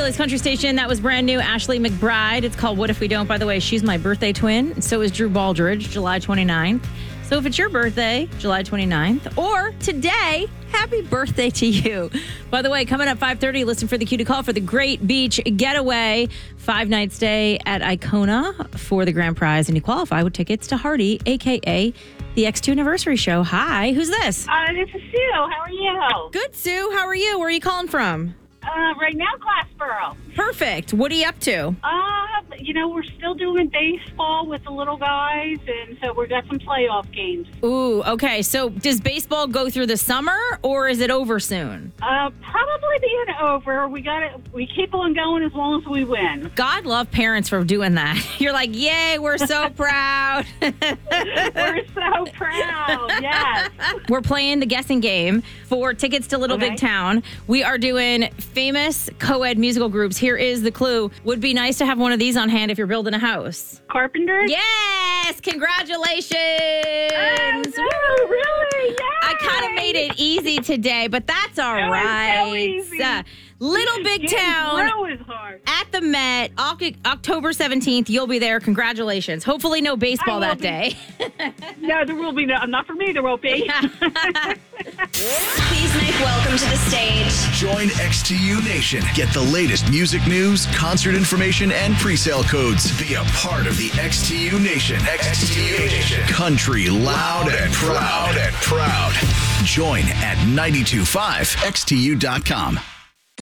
Valley's country station. That was brand new. Ashley McBride. It's called What If We Don't. By the way, she's my birthday twin. So is Drew Baldridge, July 29th. So if it's your birthday, July 29th, or today, happy birthday to you. By the way, coming up 5:30, listen for the cue to call for the Great Beach Getaway. 5-night stay at Icona for the grand prize. And you qualify with tickets to Hardy, a.k.a. the X2 Anniversary Show. Hi, who's this? This is Sue. How are you? Good, Sue. How are you? Where are you calling from? Right now, Glassboro. Perfect. What are you up to? We're still doing baseball with the little guys, and so we've got some playoff games. Ooh, okay. So does baseball go through the summer, or is it over soon? Probably being over. We keep on going as long as we win. God love parents for doing that. You're like, yay, we're so proud. We're so proud, yes. We're playing the guessing game for tickets to Little Big Town. We are doing famous co-ed musical groups. Here is the clue. Would be nice to have one of these on hand if you're building a house. Carpenters? Yes! Congratulations! Oh, really? Yes! I kind of made it easy today, but that's all right. So easy. Little Big Town Is hard. at the Met, October 17th. You'll be there. Congratulations. Hopefully no baseball that day. No, there will be no. Not for me, there won't be. Please make welcome to the stage. Join XTU Nation. Get the latest music news, concert information, and pre-sale codes. Be a part of the XTU Nation. XTU Nation. Country loud and proud. Join at 925xtu.com.